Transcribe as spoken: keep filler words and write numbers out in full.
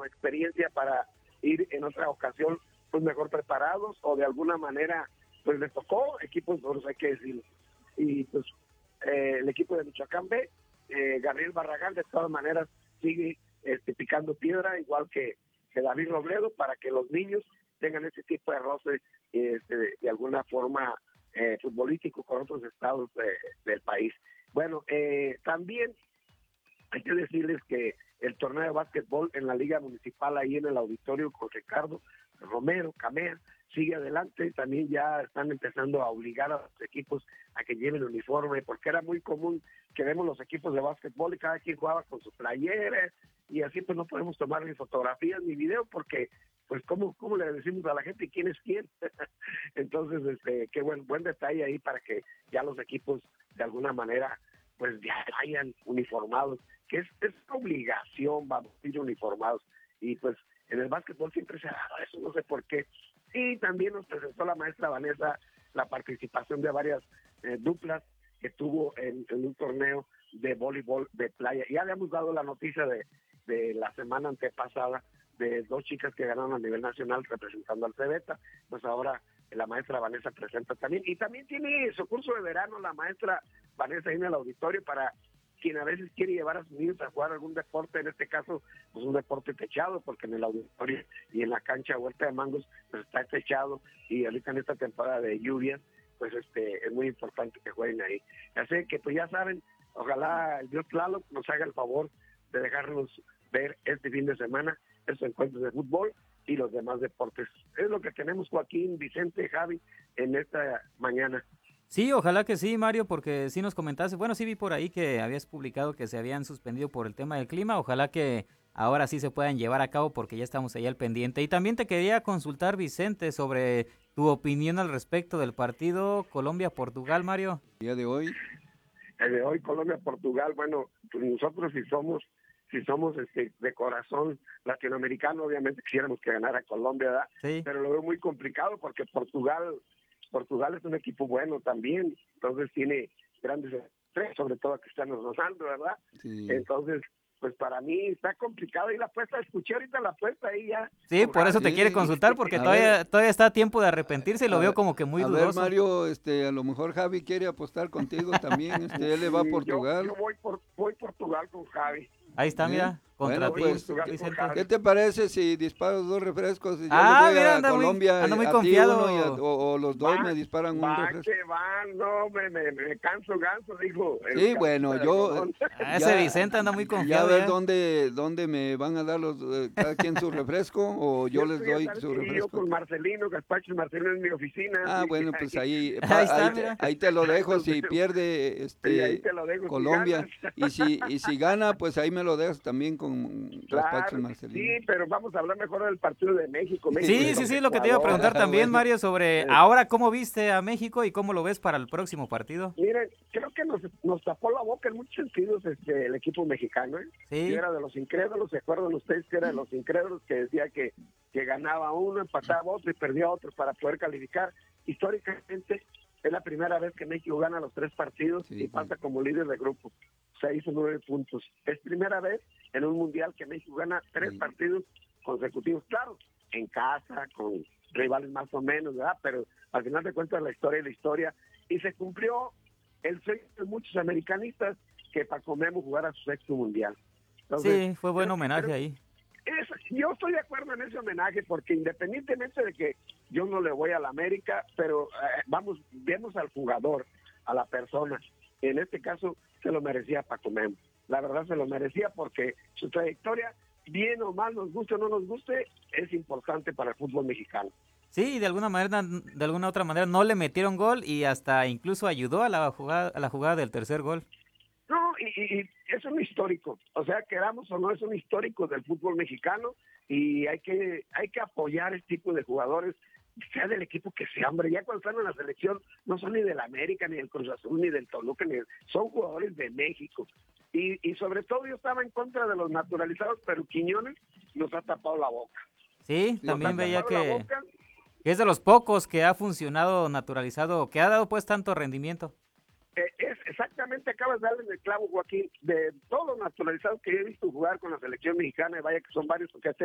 experiencia para ir en otra ocasión pues mejor preparados, o de alguna manera pues les tocó equipos duros, hay que decirlo. Y pues eh, el equipo de Michoacán B, eh, Gabriel Barragán de todas maneras sigue este, picando piedra, igual que, que David Robledo, para que los niños tengan ese tipo de roce este, de, de alguna forma eh, futbolístico con otros estados de, del país. Bueno, eh, también hay que decirles que el torneo de básquetbol en la Liga Municipal ahí en el auditorio con Ricardo Romero, Camea, sigue adelante. También ya están empezando a obligar a los equipos a que lleven uniforme, porque era muy común que vemos los equipos de básquetbol y cada quien jugaba con su playera, y así pues no podemos tomar ni fotografías ni video, porque pues cómo, cómo le decimos a la gente quién es quién. Entonces, este, qué buen, buen detalle ahí para que ya los equipos de alguna manera pues ya vayan uniformados, que es, es obligación, vamos a ir uniformados. Y pues en el básquetbol siempre se ha dado eso, no sé por qué. Y también nos presentó la maestra Vanessa la participación de varias eh, duplas que tuvo en, en un torneo de voleibol de playa. Ya habíamos dado la noticia de, de la semana antepasada de dos chicas que ganaron a nivel nacional representando al Cebeta, pues ahora la maestra Vanessa presenta también, y también tiene su curso de verano la maestra Vanessa ahí en el auditorio para quien a veces quiere llevar a sus niños a jugar algún deporte, en este caso pues un deporte techado, porque en el auditorio y en la cancha Huerta de Mangos pues está techado, y ahorita en esta temporada de lluvias pues este es muy importante que jueguen ahí. Así que pues ya saben, ojalá el Dios Tlaloc nos haga el favor de dejarnos ver este fin de semana estos encuentros de fútbol y los demás deportes. Es lo que tenemos, Joaquín, Vicente, Javi, en esta mañana. Sí, ojalá que sí, Mario, porque sí nos comentaste, bueno, sí vi por ahí que habías publicado que se habían suspendido por el tema del clima, ojalá que ahora sí se puedan llevar a cabo porque ya estamos ahí al pendiente. Y también te quería consultar, Vicente, sobre tu opinión al respecto del partido Colombia-Portugal, Mario. El día de hoy. El de hoy, Colombia-Portugal, bueno, pues nosotros si somos si somos este de corazón latinoamericano, obviamente quisiéramos que ganara Colombia, ¿verdad? Sí. Pero lo veo muy complicado porque Portugal Portugal es un equipo bueno también, entonces tiene grandes estrellas, sobre todo a Cristiano Ronaldo, ¿verdad? Sí. Entonces, pues para mí está complicado, y la apuesta, escuché ahorita la apuesta ahí ya. Sí, por eso te Sí. quiere consultar, porque A todavía ver. todavía está a tiempo de arrepentirse y lo A veo ver, como que muy a dudoso. ver, Mario, este, a lo mejor Javi quiere apostar contigo también, este, él le va a Sí, Portugal. Yo, yo voy por voy Portugal con Javi. Ahí está, ¿Eh? mira, contra Bueno, ti, pues, Vicente. ¿qué te parece si disparo dos refrescos y yo Ah, le voy mira, a anda muy- Colombia, anda muy a ti confiado. uno y a- o, o los dos Va, me disparan un va refresco? que va, no, me, me, me canso ganso, dijo el Sí, cabeza bueno, de yo algodón. Ah, ese ya, Vicente anda muy ya a confiado ver ya. dónde, dónde me van a dar los, eh, cada quien su refresco o yo Yo, les tú ya doy sabes su que yo refresco. con Marcelino, Gaspacho Marcelino en mi oficina. Ah, y, bueno, pues ahí, Ahí pa- está, ahí, te, mira. ahí te lo dejo Nos si vemos. pierde Y ahí este te lo dejo si Colombia ganas. y si y si gana, pues ahí me lo dejas también con Gaspacho Claro, Marcelino. sí, pero vamos a hablar mejor del partido de México. México Sí, es sí, con sí, lo que te iba a Ecuador. preguntar también, Bueno, Mario, sobre Eh, ahora cómo viste a México y cómo lo ves para el próximo partido. Miren, creo que nos, nos tapó la boca en muchos sentidos este, el equipo mexicano. ¿eh? Sí. Yo era de los incrédulos, ¿se acuerdan ustedes que era de los incrédulos que decía que, que ganaba uno, empataba otro y perdía otro para poder calificar? Históricamente es la primera vez que México gana los tres partidos Sí, y pasa como líder de grupo. Seis o nueve puntos. Es primera vez en un mundial que México gana tres Sí. partidos consecutivos. Claro, en casa, con rivales más o menos, ¿verdad? Pero al final de cuentas la historia es la historia. Y se cumplió el sueño de muchos americanistas que Paco Memo jugara su sexto mundial. Entonces, Sí, fue buen creo- homenaje creo- ahí. es- yo estoy de acuerdo en ese homenaje porque independientemente de que yo no le voy a la América, pero eh, vamos, vemos al jugador, a la persona. En este caso se lo merecía Paco Memo. La verdad se lo merecía porque su trayectoria, bien o mal, nos guste o no nos guste, es importante para el fútbol mexicano. Sí, de alguna manera, de alguna otra manera no le metieron gol y hasta incluso ayudó a la jugada, a la jugada del tercer gol. No, y, y, y es un histórico, o sea, queramos o no, es un histórico del fútbol mexicano y hay que hay que apoyar este tipo de jugadores, sea del equipo que sea, hombre, ya cuando están en la selección no son ni del América, ni del Cruz Azul, ni del Toluca, ni del, son jugadores de México. Y, y sobre todo yo estaba en contra de los naturalizados, pero Quiñones nos ha tapado la boca. Sí, Nos también ha veía tapado la que, boca. que es de los pocos que ha funcionado naturalizado, que ha dado pues tanto rendimiento. Eh, es exactamente, acabas de darle en el clavo, Joaquín, de todos los naturalizados que he visto jugar con la selección mexicana, y vaya que son varios, porque